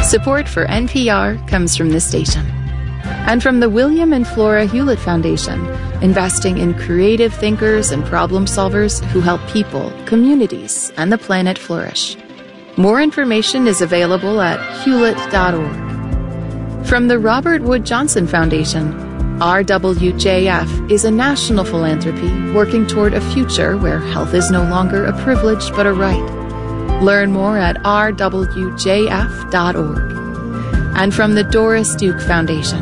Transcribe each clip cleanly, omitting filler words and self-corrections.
Support for NPR comes from this station. And from the William and Flora Hewlett Foundation, investing in creative thinkers and problem solvers who help people, communities, and the planet flourish. More information is available at hewlett.org. From the Robert Wood Johnson Foundation, RWJF is a national philanthropy working toward a future where health is no longer a privilege but a right. Learn more at rwjf.org. And from the Doris Duke Foundation.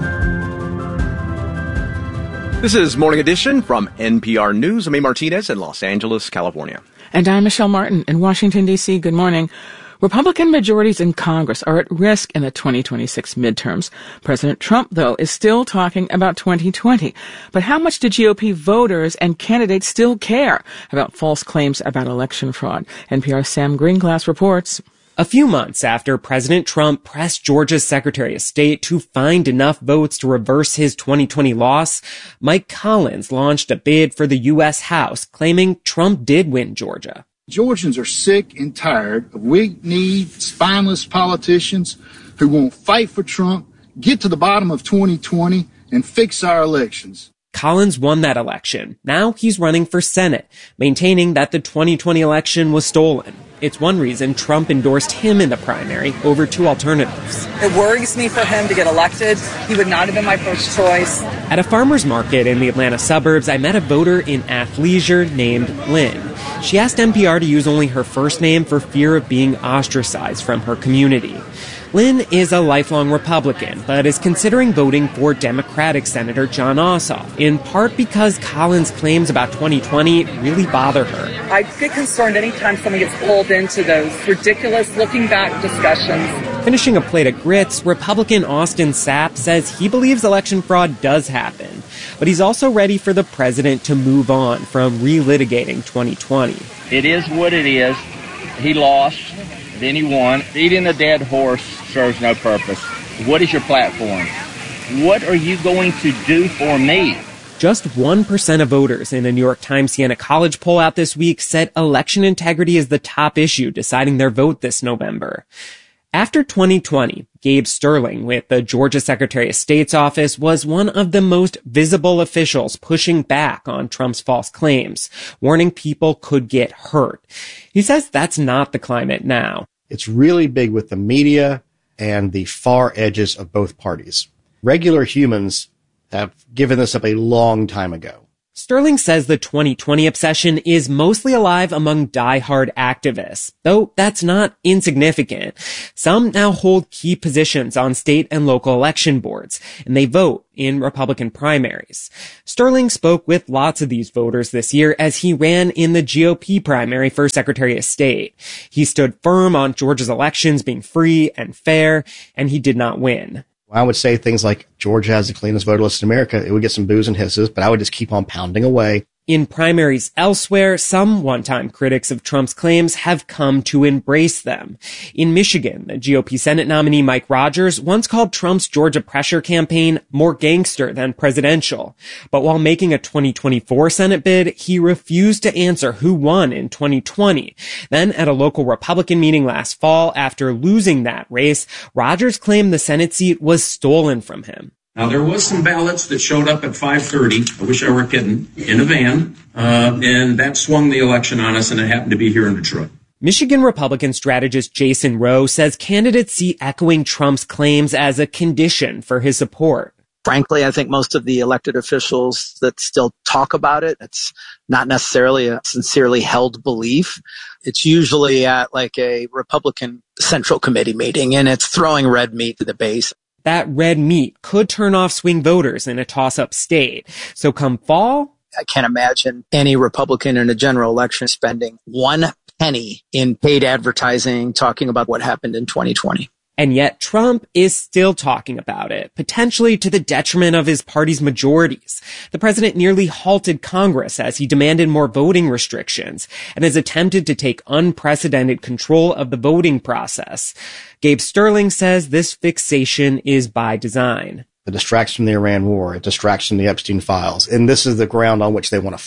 This is Morning Edition from NPR News. I'm A. Martinez in Los Angeles, California. And I'm Michelle Martin in Washington, D.C. Good morning. Republican majorities in Congress are at risk in the 2026 midterms. President Trump, though, is still talking about 2020. But how much do GOP voters and candidates still care about false claims about election fraud? NPR's Sam Greenglass reports. A few months after President Trump pressed Georgia's Secretary of State to find enough votes to reverse his 2020 loss, Mike Collins launched a bid for the U.S. House, claiming Trump did win Georgia. Georgians are sick and tired of weak-kneed, spineless politicians who won't fight for Trump, get to the bottom of 2020, and fix our elections. Collins won that election. Now he's running for Senate, maintaining that the 2020 election was stolen. It's one reason Trump endorsed him in the primary over two alternatives. It worries me for him to get elected. He would not have been my first choice. At a farmer's market in the Atlanta suburbs, I met a voter in athleisure named Lynn. She asked NPR to use only her first name for fear of being ostracized from her community. Lynn is a lifelong Republican, but is considering voting for Democratic Senator Jon Ossoff, in part because Collins' claims about 2020 really bother her. I get concerned anytime someone gets pulled into those ridiculous looking back discussions. Finishing a plate of grits, Republican Austin Sapp says he believes election fraud does happen, but he's also ready for the president to move on from relitigating 2020. It is what it is. He lost, then he won. Beating a dead horse serves no purpose. What is your platform? What are you going to do for me? Just 1% of voters in a New York Times Siena College poll out this week said election integrity is the top issue deciding their vote this November. After 2020, Gabe Sterling with the Georgia Secretary of State's office was one of the most visible officials pushing back on Trump's false claims, warning people could get hurt. He says that's not the climate now. It's really big with the media and the far edges of both parties. Regular humans have given this up a long time ago. Sterling says the 2020 obsession is mostly alive among diehard activists, though that's not insignificant. Some now hold key positions on state and local election boards, and they vote in Republican primaries. Sterling spoke with lots of these voters this year as he ran in the GOP primary for Secretary of State. He stood firm on Georgia's elections being free and fair, and he did not win. I would say things like Georgia has the cleanest voter list in America. It would get some boos and hisses, but I would just keep on pounding away. In primaries elsewhere, some one-time critics of Trump's claims have come to embrace them. In Michigan, the GOP Senate nominee Mike Rogers once called Trump's Georgia pressure campaign more gangster than presidential. But while making a 2024 Senate bid, he refused to answer who won in 2020. Then at a local Republican meeting last fall, after losing that race, Rogers claimed the Senate seat was stolen from him. Now, there was some ballots that showed up at 5:30, I wish I were kidding, in a van, and that swung the election on us, and it happened to be here in Detroit. Michigan Republican strategist Jason Rowe says candidates see echoing Trump's claims as a condition for his support. Frankly, I think most of the elected officials that still talk about it, it's not necessarily a sincerely held belief. It's usually at like a Republican Central Committee meeting, and it's throwing red meat to the base. That red meat could turn off swing voters in a toss-up state. So come fall, I can't imagine any Republican in a general election spending one penny in paid advertising talking about what happened in 2020. And yet Trump is still talking about it, potentially to the detriment of his party's majorities. The president nearly halted Congress as he demanded more voting restrictions and has attempted to take unprecedented control of the voting process. Gabe Sterling says this fixation is by design. It distracts from the Iran war. It distracts from the Epstein files. And this is the ground on which they want to fight.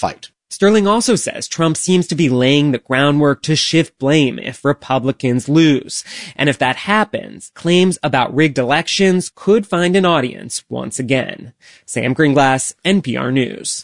Sterling also says Trump seems to be laying the groundwork to shift blame if Republicans lose. And if that happens, claims about rigged elections could find an audience once again. Sam Greenglass, NPR News.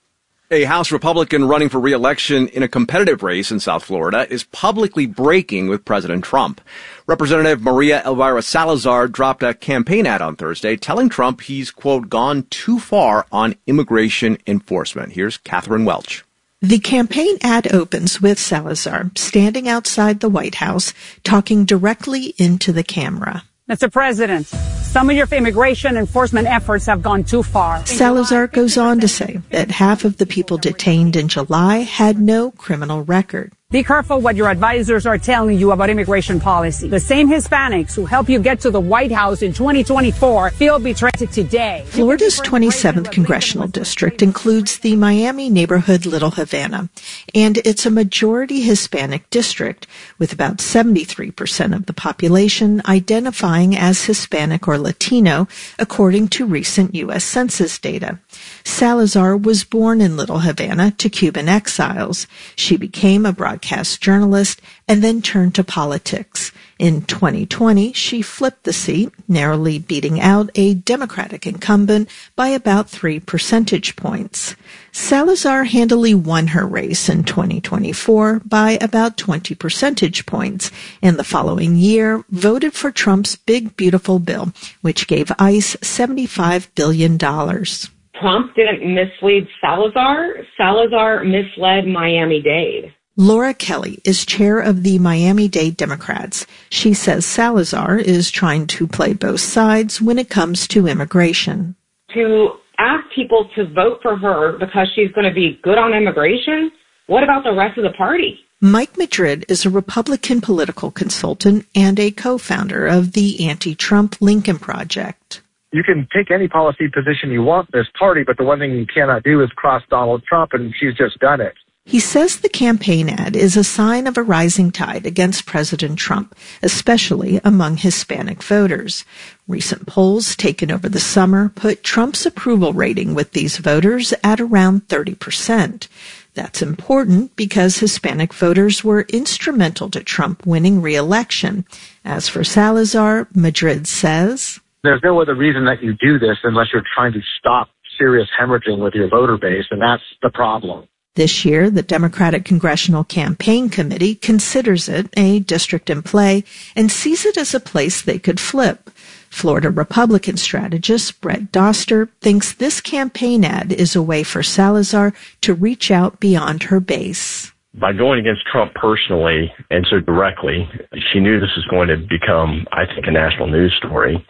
A House Republican running for re-election in a competitive race in South Florida is publicly breaking with President Trump. Representative Maria Elvira Salazar dropped a campaign ad on Thursday telling Trump he's, quote, gone too far on immigration enforcement. Here's Catherine Welch. The campaign ad opens with Salazar standing outside the White House, talking directly into the camera. Mr. President, some of your immigration enforcement efforts have gone too far. Salazar goes on to say that half of the people detained in July had no criminal record. Be careful what your advisors are telling you about immigration policy. The same Hispanics who help you get to the White House in 2024 feel betrayed today. Florida's 27th congressional district includes the Miami neighborhood Little Havana, and it's a majority Hispanic district, with about 73% of the population identifying as Hispanic or Latino, according to recent U.S. Census data. Salazar was born in Little Havana to Cuban exiles. She became a broadcast journalist and then turned to politics. In 2020, she flipped the seat, narrowly beating out a Democratic incumbent by about 3 percentage points. Salazar handily won her race in 2024 by about 20 percentage points, and the following year voted for Trump's Big Beautiful Bill, which gave ICE $75 billion. Trump didn't mislead Salazar. Salazar misled Miami-Dade. Laura Kelly is chair of the Miami-Dade Democrats. She says Salazar is trying to play both sides when it comes to immigration. To ask people to vote for her because she's going to be good on immigration, what about the rest of the party? Mike Madrid is a Republican political consultant and a co-founder of the anti-Trump Lincoln Project. You can take any policy position you want in this party, but the one thing you cannot do is cross Donald Trump, and she's just done it. He says the campaign ad is a sign of a rising tide against President Trump, especially among Hispanic voters. Recent polls taken over the summer put Trump's approval rating with these voters at around 30%. That's important because Hispanic voters were instrumental to Trump winning re-election. As for Salazar, Madrid says, there's no other reason that you do this unless you're trying to stop serious hemorrhaging with your voter base, and that's the problem. This year, the Democratic Congressional Campaign Committee considers it a district in play and sees it as a place they could flip. Florida Republican strategist Brett Doster thinks this campaign ad is a way for Salazar to reach out beyond her base. By going against Trump personally and so directly, she knew this was going to become, I think, a national news story.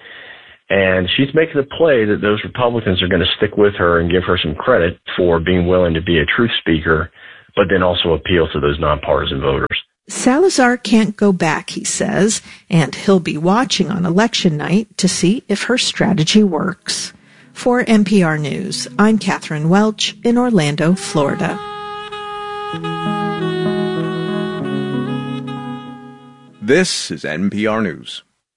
And she's making a play that those Republicans are going to stick with her and give her some credit for being willing to be a truth speaker, but then also appeal to those nonpartisan voters. Salazar can't go back, he says, and he'll be watching on election night to see if her strategy works. For NPR News, I'm Catherine Welch in Orlando, Florida. This is NPR News.